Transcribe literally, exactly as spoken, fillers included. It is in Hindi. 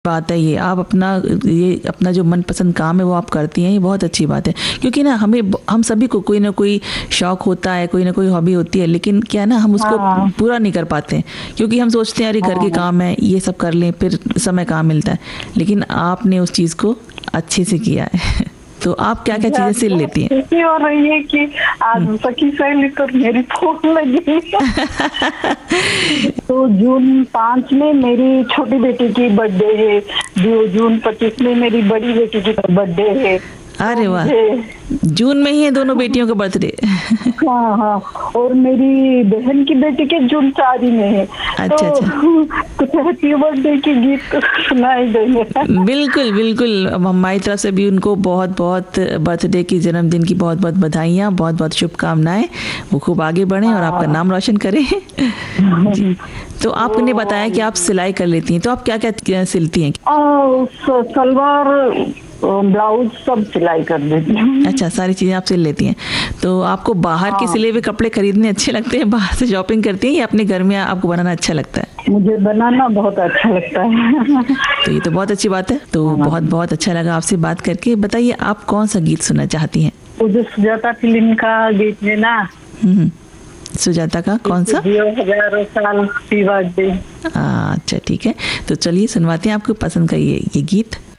बात है ये, आप अपना ये अपना जो मनपसंद काम है वो आप करती हैं, ये बहुत अच्छी बात है। क्योंकि ना हमें हम सभी को कोई ना कोई शौक होता है, कोई ना कोई हॉबी होती है, लेकिन क्या ना हम उसको हाँ। पूरा नहीं कर पाते हैं, क्योंकि हम सोचते हैं अरे घर के हाँ। काम है, ये सब कर लें, फिर समय कहाँ मिलता है। लेकिन आपने उस चीज़ को अच्छे से किया है। तो आप क्या क्या चीज़ें सिल लेती हैं? खुशी हो रही है कि आज सखी सहेली तो मेरी फोन लगी। तो जून पाँच में मेरी छोटी बेटी की बर्थडे है, दो जून पच्चीस में मेरी बड़ी बेटी की बर्थडे है। अरे वाह, जून में ही है दोनों बेटियों का बर्थडे। हाँ हाँ, और मेरी बहन की बेटी के जून चार में है। अच्छा तो अच्छा, कुछ हैप्पी बर्थडे के गीत सुनाई देंगे। बिल्कुल बिल्कुल, हमारी तरफ से भी उनको बहुत बहुत बर्थडे की, जन्मदिन की बहुत बहुत बधाइयाँ, बहुत बहुत शुभकामनाएं। वो खूब आगे बढ़ें और आपका नाम रोशन करें। जी। तो आपने बताया कि आप सिलाई कर लेती हैं, तो आप क्या क्या सिलती हैं? सलवार ब्लाउज सब सिलाई कर देती हूँ। अच्छा, सारी चीज़ें आप सिल लेती हैं। तो आपको बाहर के सिले हुए कपड़े खरीदने अच्छे लगते हैं, बाहर से शॉपिंग करती हैं, या अपने घर में आपको बनाना अच्छा लगता है? मुझे बनाना बहुत अच्छा लगता है। तो ये तो बहुत अच्छी बात है। तो बहुत बहुत अच्छा लगा आपसे बात करके। बताइए आप कौन सा गीत सुनना चाहती हैं? वो जो सुजाता फिल्म का गीत है ना। हम्म, सुजाता का कौन सा? हजारों साल की बात। अच्छा ठीक है, तो चलिए सुनवाते हैं आपको पसंद का ये ये गीत।